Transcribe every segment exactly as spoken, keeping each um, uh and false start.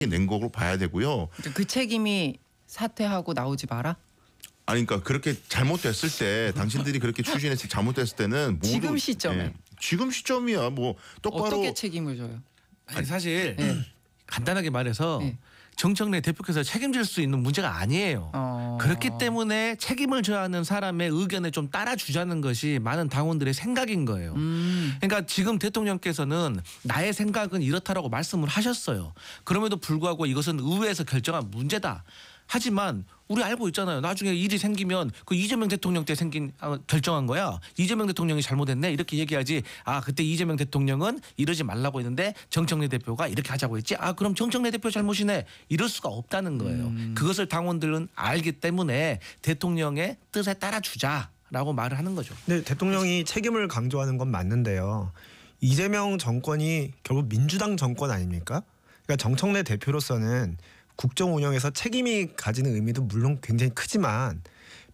낸 거로 봐야 되고요. 그 책임이 사퇴하고 나오지 마라? 아니 그러니까 그렇게 잘못됐을 때 당신들이 그렇게 추진해서 잘못됐을 때는 모두 지금 시점에. 예, 지금 시점이야. 뭐 똑바로 어떻게 책임을 져요? 아니 사실 네. 간단하게 말해서 네. 정청래 대표께서 책임질 수 있는 문제가 아니에요. 어... 그렇기 때문에 책임을 져야 하는 사람의 의견에 좀 따라주자는 것이 많은 당원들의 생각인 거예요. 음. 그러니까 지금 대통령께서는 나의 생각은 이렇다라고 말씀을 하셨어요. 그럼에도 불구하고 이것은 의회에서 결정한 문제다. 하지만 우리 알고 있잖아요. 나중에 일이 생기면 그 이재명 대통령 때 생긴 아, 결정한 거야. 이재명 대통령이 잘못했네. 이렇게 얘기하지. 아 그때 이재명 대통령은 이러지 말라고 했는데 정청래 대표가 이렇게 하자고 했지. 아 그럼 정청래 대표 잘못이네. 이럴 수가 없다는 거예요. 음. 그것을 당원들은 알기 때문에 대통령의 뜻에 따라주자라고 말을 하는 거죠. 네, 대통령이 책임을 강조하는 건 맞는데요. 이재명 정권이 결국 민주당 정권 아닙니까? 그러니까 정청래 대표로서는 국정 운영에서 책임이 가지는 의미도 물론 굉장히 크지만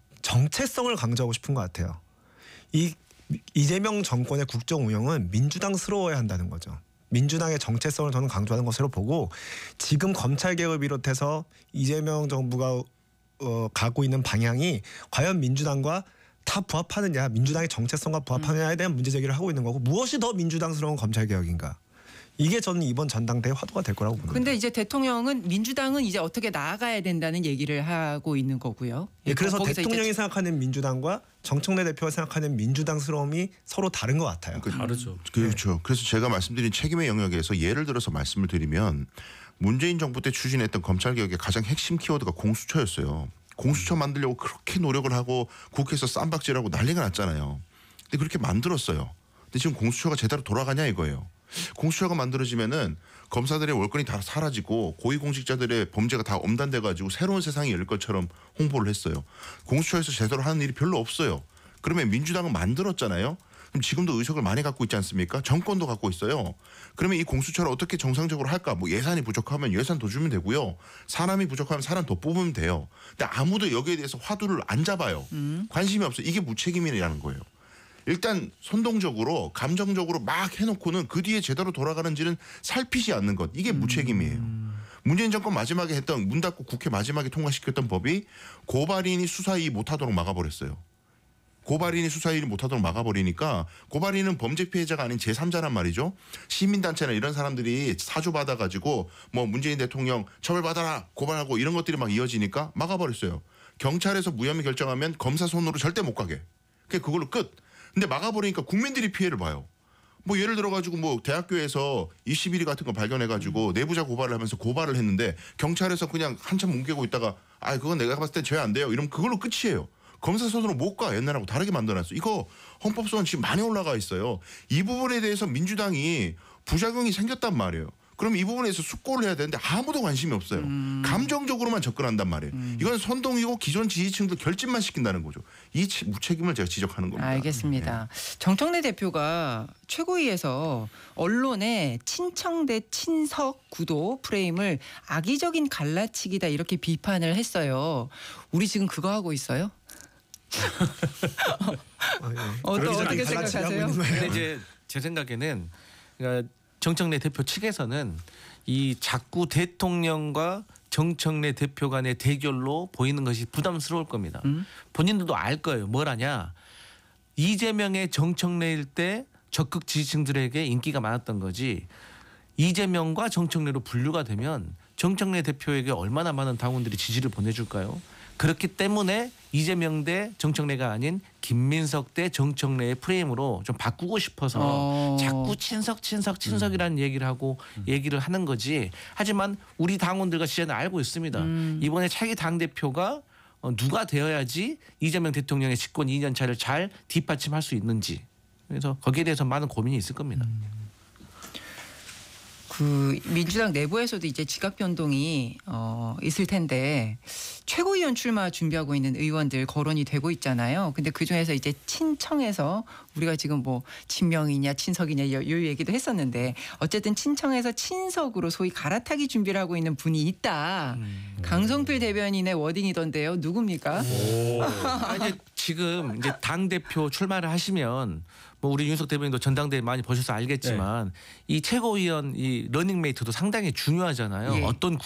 정체성을 강조하고 싶은 것 같아요. 이 이재명 정권의 국정 운영은 민주당스러워야 한다는 거죠. 민주당의 정체성을 저는 강조하는 것으로 보고 지금 검찰 개혁을 비롯해서 이재명 정부가 어, 가고 있는 방향이 과연 민주당과 다 부합하느냐, 민주당의 정체성과 부합하느냐에 대한 문제 제기를 하고 있는 거고 무엇이 더 민주당스러운 검찰 개혁인가? 이게 저는 이번 전당대회 화두가 될 거라고 봅니다. 근데 이제 대통령은 민주당은 이제 어떻게 나아가야 된다는 얘기를 하고 있는 거고요. 예, 그래서 거기서 대통령이 이제... 생각하는 민주당과 정청래 대표가 생각하는 민주당스러움이 서로 다른 것 같아요. 그, 다르죠. 그렇죠. 네. 그래서 제가 말씀드린 책임의 영역에서 예를 들어서 말씀을 드리면 문재인 정부 때 추진했던 검찰 개혁의 가장 핵심 키워드가 공수처였어요. 공수처 만들려고 그렇게 노력을 하고 국회에서 쌈박질하고 난리가 났잖아요. 근데 그렇게 만들었어요. 근데 지금 공수처가 제대로 돌아가냐 이거예요. 공수처가 만들어지면은 검사들의 월권이 다 사라지고 고위공직자들의 범죄가 다 엄단돼가지고 새로운 세상이 열릴 것처럼 홍보를 했어요. 공수처에서 제대로 하는 일이 별로 없어요. 그러면 민주당은 만들었잖아요. 그럼 지금도 의석을 많이 갖고 있지 않습니까? 정권도 갖고 있어요. 그러면 이 공수처를 어떻게 정상적으로 할까? 뭐 예산이 부족하면 예산 더 주면 되고요. 사람이 부족하면 사람 더 뽑으면 돼요. 근데 아무도 여기에 대해서 화두를 안 잡아요. 음. 관심이 없어요. 이게 무책임이라는 거예요. 일단 선동적으로 감정적으로 막 해놓고는 그 뒤에 제대로 돌아가는지는 살피지 않는 것. 이게 무책임이에요. 음. 문재인 정권 마지막에 했던 문 닫고 국회 마지막에 통과시켰던 법이 고발인이 수사이 못하도록 막아버렸어요. 고발인이 수사일을 못하도록 막아버리니까 고발인은 범죄 피해자가 아닌 제삼자란 말이죠. 시민단체나 이런 사람들이 사주받아가지고 뭐 문재인 대통령 처벌받아라 고발하고 이런 것들이 막 이어지니까 막아버렸어요. 경찰에서 무혐의 결정하면 검사 손으로 절대 못 가게. 그게 그걸로 끝. 근데 막아버리니까 국민들이 피해를 봐요. 뭐 예를 들어가지고 뭐 대학교에서 이십 일위 같은 거 발견해가지고 내부자 고발을 하면서 고발을 했는데 경찰에서 그냥 한참 뭉개고 있다가 아 그건 내가 봤을 때 죄 안 돼요. 이러면 그걸로 끝이에요. 검사 손으로 못 가. 옛날하고 다르게 만들어놨어. 이거 헌법소원 지금 많이 올라가 있어요. 이 부분에 대해서 민주당이 부작용이 생겼단 말이에요. 그럼 이 부분에서 숙고를 해야 되는데 아무도 관심이 없어요. 음. 감정적으로만 접근한단 말이에요. 음. 이건 선동이고 기존 지지층도 결집만 시킨다는 거죠. 이 무책임을 제가 지적하는 겁니다. 알겠습니다. 네. 정청래 대표가 최고위에서 언론의 친청 대 친석 구도 프레임을 악의적인 갈라치기다 이렇게 비판을 했어요. 우리 지금 그거 하고 있어요? 아, 예. 어, 또 어떻게 생각하세요? 근데 이제 제 생각에는 그러니까 정청래 대표 측에서는 이 자꾸 대통령과 정청래 대표 간의 대결로 보이는 것이 부담스러울 겁니다. 음? 본인들도 알 거예요. 뭘 하냐. 이재명의 정청래일 때 적극 지지층들에게 인기가 많았던 거지. 이재명과 정청래로 분류가 되면 정청래 대표에게 얼마나 많은 당원들이 지지를 보내줄까요? 그렇기 때문에 이재명 대 정청래가 아닌 김민석 대 정청래의 프레임으로 좀 바꾸고 싶어서 어. 자꾸 친석 친석 친석이라는 음. 얘기를 하고 음. 얘기를 하는 거지. 하지만 우리 당원들과 지자는 알고 있습니다. 음. 이번에 차기 당대표가 누가 되어야지 이재명 대통령의 집권 이 년 차를 잘 뒷받침할 수 있는지. 그래서 거기에 대해서 많은 고민이 있을 겁니다. 음. 그 민주당 내부에서도 이제 지각 변동이 어, 있을 텐데 최고위원 출마 준비하고 있는 의원들 거론이 되고 있잖아요. 근데 그 중에서 이제 친청에서 우리가 지금 뭐 친명이냐 친석이냐 이, 이 얘기도 했었는데 어쨌든 친청에서 친석으로 소위 갈아타기 준비를 하고 있는 분이 있다. 음. 강성필 대변인의 워딩이던데요. 누굽니까? 아, 이제 지금 이제 당 대표 출마를 하시면 뭐 우리 윤석 대변인도 전당대회 많이 보셔서 알겠지만 이 최고위원 이 러닝메이트도 상당히 중요하잖아요. 예. 어떤